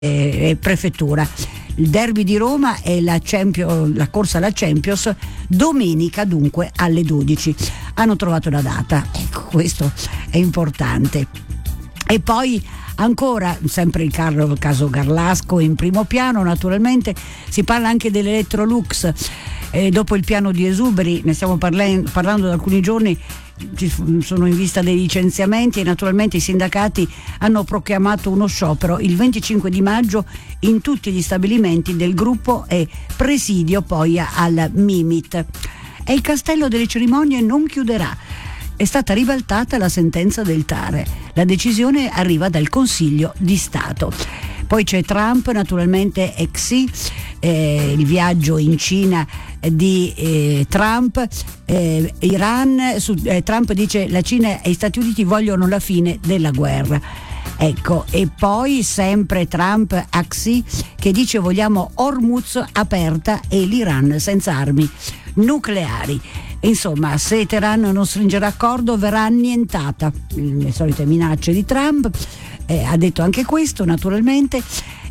prefettura. Il derby di Roma e la corsa alla Champions domenica, dunque alle 12. Hanno trovato la data, ecco, questo è importante. E poi ancora, sempre il caso Garlasco in primo piano, naturalmente si parla anche dell'Electrolux. Dopo il piano di esuberi, ne stiamo parlando da alcuni giorni, sono in vista dei licenziamenti e naturalmente i sindacati hanno proclamato uno sciopero il 25 di maggio in tutti gli stabilimenti del gruppo e presidio poi al Mimit. E il castello delle cerimonie non chiuderà. È stata ribaltata la sentenza del TAR. La decisione arriva dal Consiglio di Stato. Poi c'è Trump, naturalmente Xi, il viaggio in Cina di Trump, Iran, Trump dice la Cina e gli Stati Uniti vogliono la fine della guerra. Ecco, e poi sempre Trump a Xi che dice vogliamo Hormuz aperta e l'Iran senza armi nucleari. Insomma, se Teheran non stringerà accordo verrà annientata. Le solite minacce di Trump, ha detto anche questo naturalmente.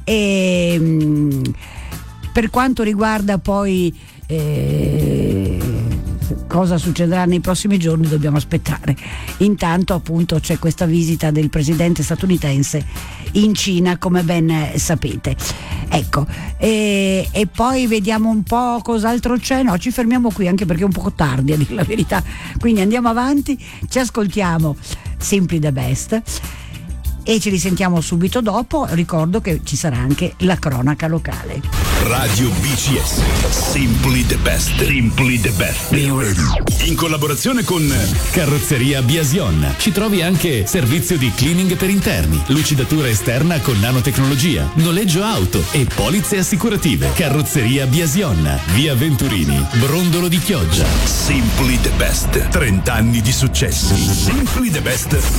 E per quanto riguarda poi cosa succederà nei prossimi giorni dobbiamo aspettare. Intanto appunto c'è questa visita del presidente statunitense in Cina, come ben sapete. Ecco, e poi vediamo un po' cos'altro c'è. No, ci fermiamo qui anche perché è un po' tardi a dire la verità, quindi andiamo avanti, ci ascoltiamo Simply the Best e ci risentiamo subito dopo. Ricordo che ci sarà anche la cronaca locale. Radio BCS, Simply the Best. Simply the Best. In collaborazione con Carrozzeria Biasion. Ci trovi anche servizio di cleaning per interni, lucidatura esterna con nanotecnologia, noleggio auto e polizze assicurative. Carrozzeria Biasion, via Venturini, Brondolo di Chioggia. Simply the Best. 30 anni di successo. Simply the Best.